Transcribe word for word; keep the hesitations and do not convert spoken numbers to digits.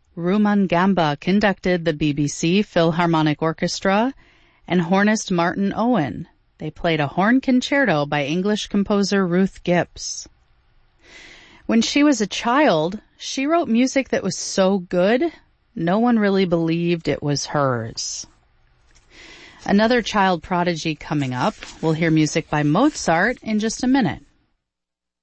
Rumangamba conducted the B B C Philharmonic Orchestra, and hornist Martin Owen. They played a horn concerto by English composer Ruth Gibbs. When she was a child, she wrote music that was so good, no one really believed it was hers. Another child prodigy coming up. We'll hear music by Mozart in just a minute.